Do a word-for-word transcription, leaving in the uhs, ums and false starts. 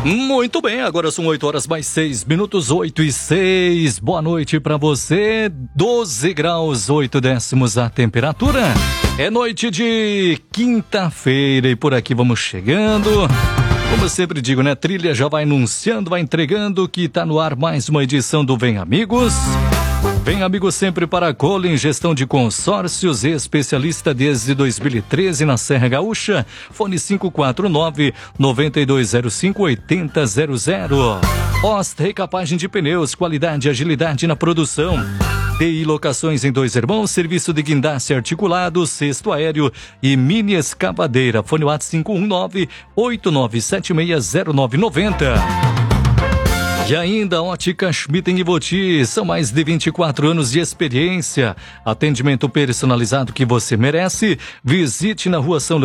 Muito bem, agora são oito horas mais seis minutos, oito e seis. Boa noite pra você. doze graus, oito décimos a temperatura. É noite de quinta-feira e por aqui vamos chegando. Como eu sempre digo, né? Trilha já vai anunciando, vai entregando que tá no ar mais uma edição do Vem Amigos. Vem Amigos sempre para a Colin, gestão de consórcios, especialista desde dois mil e treze na Serra Gaúcha. Fone cinco quatro nove, nove dois zero cinco, oito zero zero zero. Ost Recapagem de Pneus, qualidade e agilidade na produção. T I Locações em Dois Irmãos, serviço de guindaste articulado, cesto aéreo e mini escavadeira. Fone WhatsApp cinco um nove, oito nove sete seis zero nove nove zero. E ainda Ótica Schmidt e Voti, são mais de vinte e quatro anos de experiência. Atendimento personalizado que você merece. Visite na Rua São